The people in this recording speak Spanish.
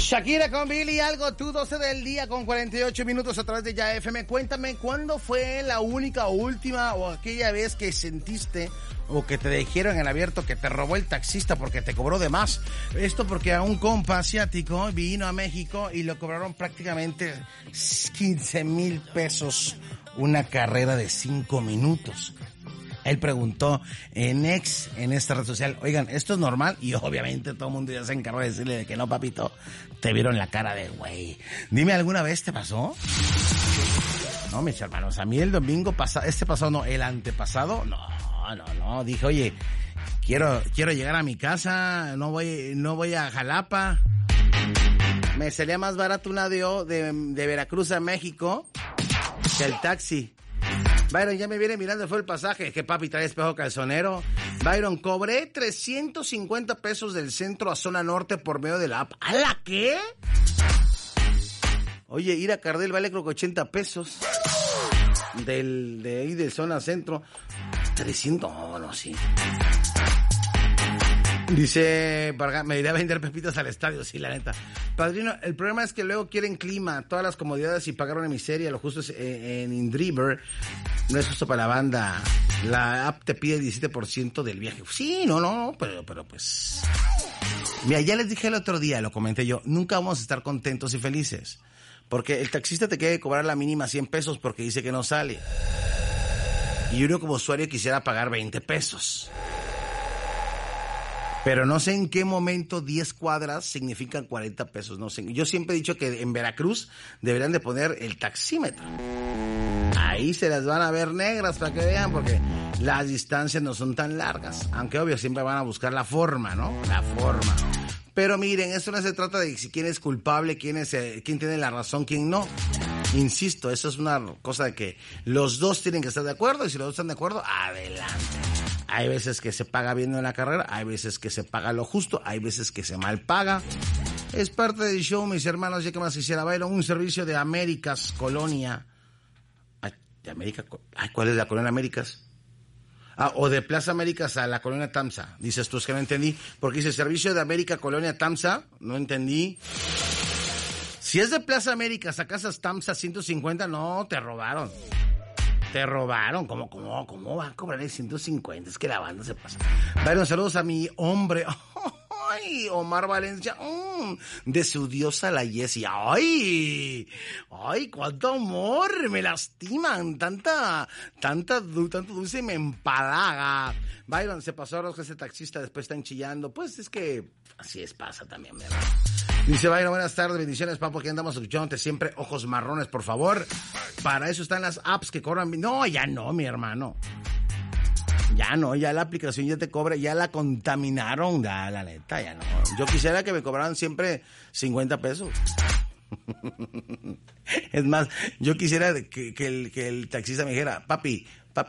Shakira con Billy, algo tú, 12 del día con 48 minutos a través de Ya FM. Cuéntame, ¿cuándo fue la única o última o aquella vez que sentiste o que te dijeron en abierto que te robó el taxista porque te cobró de más? Esto porque a un compa asiático vino a México y lo cobraron prácticamente 15,000 pesos una carrera de 5 minutos. Él preguntó en esta red social, oigan, ¿esto es normal? Y obviamente todo el mundo ya se encargó de decirle de que no, papito, te vieron la cara de güey. Dime, ¿alguna vez te pasó? No, mis hermanos, a mí el domingo pasado, el antepasado, no, dije, oye, quiero llegar a mi casa, no voy a Jalapa. Me salía más barato un avión de Veracruz a México que el taxi. Byron, ya me viene mirando, fue el pasaje. Que papi, trae espejo calzonero. Byron, cobré 350 pesos del centro a zona norte por medio de la app. ¿A la qué? Oye, ir a Cardel vale creo que 80 pesos. De ahí de zona centro. 300, no, sí. Dice, me iré a vender pepitas al estadio, sí, la neta. Padrino, el problema es que luego quieren clima, todas las comodidades y pagaron en miseria, lo justo es en InDriver. No es justo para la banda. La app te pide 17% del viaje. Sí, no, pero pues... Mira, ya les dije el otro día, lo comenté yo, nunca vamos a estar contentos y felices. Porque el taxista te quiere cobrar la mínima 100 pesos porque dice que no sale. Y uno como usuario quisiera pagar 20 pesos. Pero no sé en qué momento 10 cuadras significan 40 pesos, no sé. Yo siempre he dicho que en Veracruz deberían de poner el taxímetro. Ahí se las van a ver negras para que vean, porque las distancias no son tan largas. Aunque obvio siempre van a buscar la forma, ¿no? La forma. Pero miren, esto no se trata de si quién es culpable, quién tiene la razón, quién no. Insisto, eso es una cosa de que los dos tienen que estar de acuerdo, y si los dos están de acuerdo, adelante. Hay veces que se paga bien en la carrera, hay veces que se paga lo justo, hay veces que se mal paga. Es parte del show, mis hermanos. Ya que más quisiera bailar un servicio de Américas Colonia. ¿De América? ¿Cuál es la Colonia Américas? O de Plaza Américas a la Colonia Tamsa. Dices tú, es que no entendí. Porque dice servicio de América Colonia Tamsa. No entendí. Si es de Plaza Américas a Casas Tamsa 150, no, te robaron. Te robaron. ¿Cómo va a cobrar el 150? Es que la banda se pasa. Bueno, saludos a mi hombre. Ay, Omar Valencia. De su diosa la Jessie. Ay, cuánto amor. Me lastiman. Tanto dulce me empalaga. Byron, se pasó a rosca ese taxista, después están chillando. Pues es que así pasa también, ¿verdad? Dice Byron, buenas tardes, bendiciones, papo, aquí andamos escuchándote siempre, ojos marrones, por favor. Para eso están las apps que cobran. No, ya no, mi hermano. Ya no, ya la aplicación ya te cobra, ya la contaminaron, ya, la neta, ya no. Yo quisiera que me cobraran siempre 50 pesos. Es más, yo quisiera que el taxista me dijera, papi,